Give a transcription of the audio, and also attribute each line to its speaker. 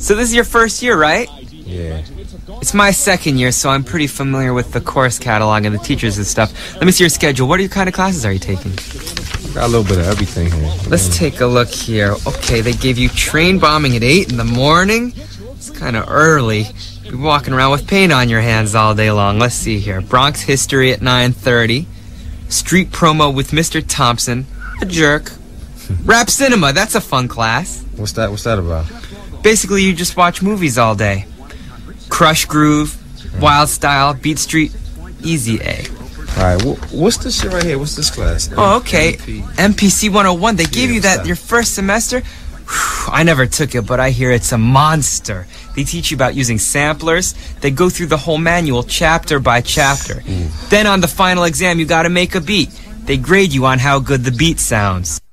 Speaker 1: So this is your first year, right?
Speaker 2: Yeah.
Speaker 1: It's my second year, so I'm pretty familiar with the course catalog and the teachers and stuff. Let me see your schedule. What kind of classes are you taking?
Speaker 2: Got a little bit of everything here.
Speaker 1: Let's take a look here. Okay, they gave you train bombing at 8 in the morning. It's kind of early. You're walking around with paint on your hands all day long. Let's see here. Bronx history at 9:30. Street promo with Mr. Thompson. A jerk. Rap cinema, that's a fun class.
Speaker 2: What's that about?
Speaker 1: Basically, you just watch movies all day. Crush Groove, Wild Style, Beat Street, Easy A.
Speaker 2: Alright, what's this shit right here? What's this class?
Speaker 1: Oh, okay. MPC 101. They gave you that your first semester? Whew, I never took it, but I hear it's a monster. They teach you about using samplers. They go through the whole manual chapter by chapter. Then on the final exam, you gotta make a beat. They grade you on how good the beat sounds.